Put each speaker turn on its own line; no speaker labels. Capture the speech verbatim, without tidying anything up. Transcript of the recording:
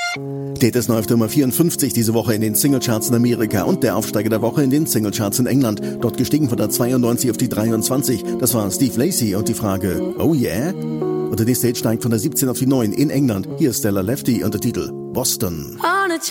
Date ist neu auf Nummer vierundfünfzig diese Woche in den Singlecharts in Amerika und der Aufsteiger der Woche in den Singlecharts in England. Dort gestiegen von der zweiundneunzig auf die dreiundzwanzig. Das war Steve Lacy und die Frage, oh yeah? Und der nächste Hit steigt von der siebzehn auf die neun in England. Hier ist Stella Lefty und der Titel Boston.
Oh.